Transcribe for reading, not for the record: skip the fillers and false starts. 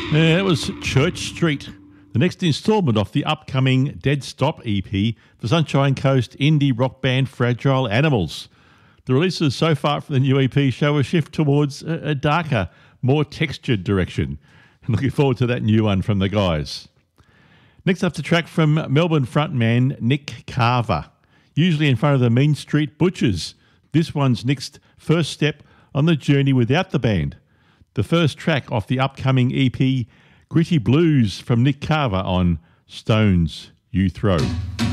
Yeah, it was Church Street, the next instalment of the upcoming Dead Stop EP for Sunshine Coast indie rock band Fragile Animals. The releases so far from the new EP show a shift towards a darker, more textured direction. And looking forward to that new one from the guys. Next up, the track from Melbourne frontman Nick Carver, usually in front of the Mean Street Butchers. This one's Nick's first step on the journey without the band. The first track off the upcoming EP, Gritty Blues from Nick Carver on Stones You Throw.